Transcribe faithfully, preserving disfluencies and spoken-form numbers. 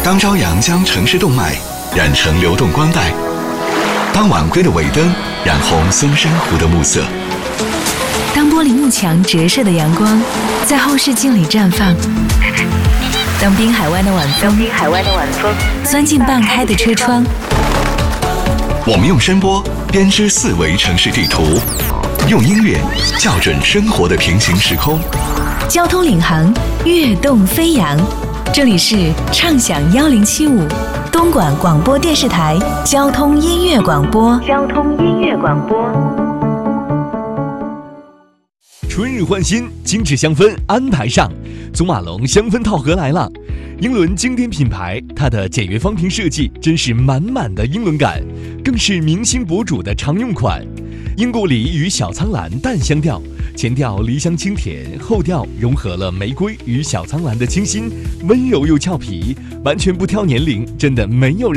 当朝阳将城市动脉染成流动光带，当晚归的尾灯染红松山湖的暮色， 当玻璃幕墙折射的阳光在后视镜里绽放，当滨海湾的晚风，滨海湾的晚风钻进半开的车窗， 我们用声波编织四维城市地图，用音乐校准生活的平行时空。 交通领航，跃动飞扬。这里是畅享幺零七五东莞广播电视台交通音乐广播。交通音乐广播。 春日换新，精致香氛安排上，祖马龙香氛套盒来了。英伦经典品牌，它的简约方瓶设计真是满满的英伦感，更是明星博主的常用款。英固梨与小苍兰淡香调，前调梨香清甜，后调融合了玫瑰与小苍兰的清新，温柔又俏皮，完全不挑年龄，真的没有人